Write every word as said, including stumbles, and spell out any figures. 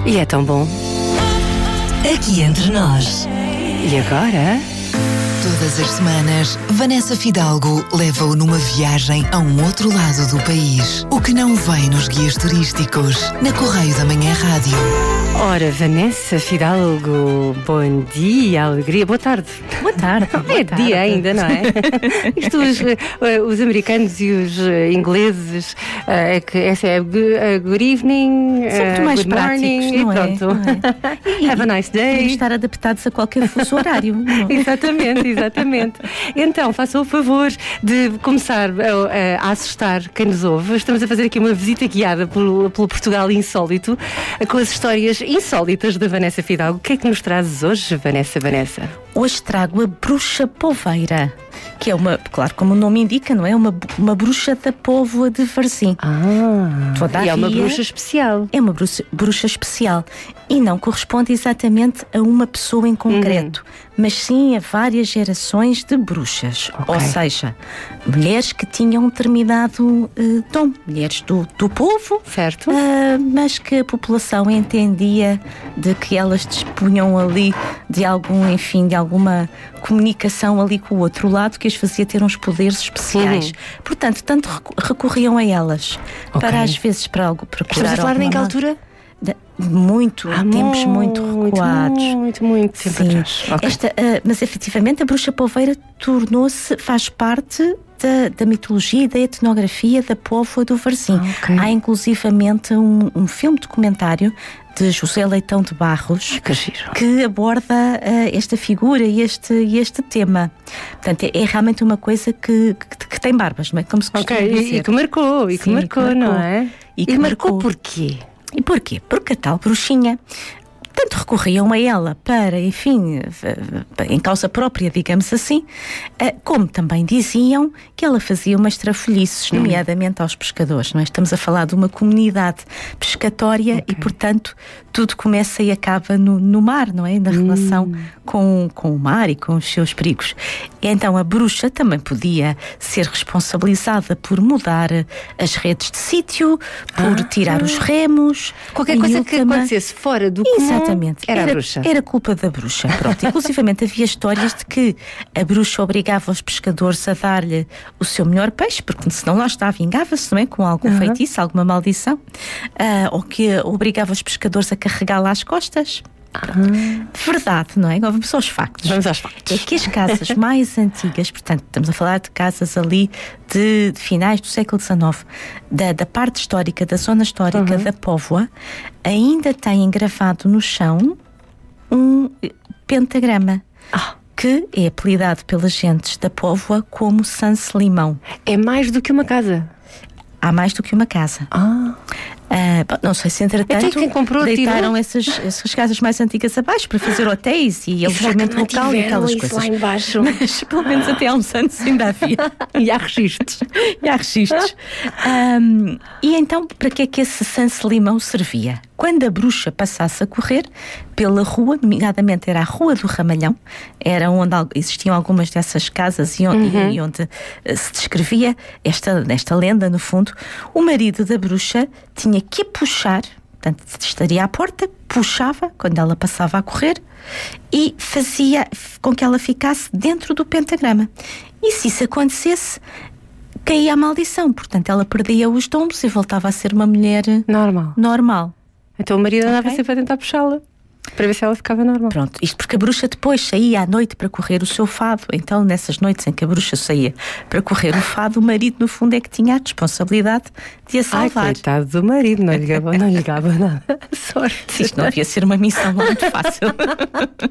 E é tão bom. Aqui entre nós. E agora? Todas as semanas, Vanessa Fidalgo leva-o numa viagem a um outro lado do país. O que não vem nos guias turísticos, na Correio da Manhã Rádio. Ora, Vanessa Fidalgo, bom dia, alegria, boa tarde. Boa tarde. Boa É tarde. dia ainda, não é? Isto, os, os americanos e os ingleses, é que essa é good evening, São muito mais good morning, práticos, e não é? pronto. Não é? Have a nice day. Devemos estar adaptados a qualquer fuso horário. Não é? Exatamente, exatamente. Então, faça o favor de começar a, a assustar quem nos ouve. Estamos a fazer aqui uma visita guiada pelo, pelo Portugal insólito, com as histórias insólitas da Vanessa Fidalgo. O que é que nos trazes hoje, Vanessa, Vanessa? Hoje trago a bruxa poveira, que é uma, claro, como o nome indica, não é? Uma, uma bruxa da Póvoa de Varzim. Ah, Todavia, e é uma bruxa especial. É uma bruxa, bruxa especial e não corresponde exatamente a uma pessoa em concreto, uhum. mas sim a várias gerações de bruxas. Okay. Ou seja, mulheres que tinham um determinado uh, dom, mulheres do, do povo, certo? Uh, mas que a população entendia de que elas dispunham ali de algum, enfim, de alguma comunicação ali com o outro lado que as fazia ter uns poderes especiais. Uhum. Portanto, tanto recorriam a elas, okay. para às vezes para algo procurar. Estamos a falar em que altura? De, muito, ah, tempos muito, muito recuados. Muito, muito tempo Sim. atrás. Okay. Esta, uh, mas efetivamente a bruxa poveira tornou-se, faz parte da, da mitologia e da etnografia da Póvoa do Varzim. Okay. Há inclusivamente um, um filme documentário de José Leitão de Barros que, que aborda uh, esta figura e este, este tema. Portanto, é, é realmente uma coisa que, que, que tem barbas, não é? Como se costuma okay. dizer. E, e que marcou, e que, Sim, marcou, que marcou, não é? E, e que marcou, marcou porquê? E porquê? Porque a tal bruxinha tanto recorriam a ela para, enfim, em causa própria, digamos assim, como também diziam que ela fazia umas trafolhices, nomeadamente aos pescadores, não é? Estamos a falar de uma comunidade pescatória, okay. e, portanto, tudo começa e acaba no, no mar, não é? Na relação hum. com, com o mar e com os seus perigos. E então a bruxa também podia ser responsabilizada por mudar as redes de sítio, por ah, tirar ah. os remos. Qualquer coisa última... que acontecesse fora do comum. Exatamente. Era, era a bruxa. Era culpa da bruxa. Pronto. Inclusivamente havia histórias de que a bruxa obrigava os pescadores a dar-lhe o seu melhor peixe, porque senão lá está, vingava-se, não é? Com algum uhum. feitiço, alguma maldição. Uh, ou que obrigava os pescadores a carregá-la às costas. Uhum. Verdade, não é? Agora vamos aos factos. Vamos aos factos. É que as casas mais antigas, portanto, estamos a falar de casas ali de, de finais do século dezenove, da, da parte histórica, da zona histórica uhum. da Póvoa, ainda têm gravado no chão um pentagrama. Ah. Que é apelidado pelas gentes da Póvoa como Sanse Limão. É mais do que uma casa? Há mais do que uma casa. Ah. Uh, não sei se entretanto quem comprou, deitaram essas, essas casas mais antigas abaixo para fazer hotéis e alojamento local e aquelas coisas lá embaixo. Mas pelo menos até há uns anos ainda havia. E há registros. E há registros. Um, e então, para que é que esse Sanse Limão servia? Quando a bruxa passasse a correr pela rua, nomeadamente era a Rua do Ramalhão, era onde existiam algumas dessas casas e onde, uhum. e onde se descrevia esta, esta lenda, no fundo, o marido da bruxa tinha que puxar, portanto, estaria à porta, puxava quando ela passava a correr e fazia com que ela ficasse dentro do pentagrama. E se isso acontecesse, caía a maldição, portanto, ela perdia os dons e voltava a ser uma mulher normal. normal. Então o marido andava okay. sempre a tentar puxá-la para ver se ela ficava normal. Pronto, isto porque a bruxa depois saía à noite para correr o seu fado. Então, nessas noites em que a bruxa saía para correr o fado, o marido, no fundo, é que tinha a responsabilidade de a salvar. Ai, coitado do marido, não lhe ligava, não lhe ligava nada. Sorte. Isto não devia ser uma missão muito fácil.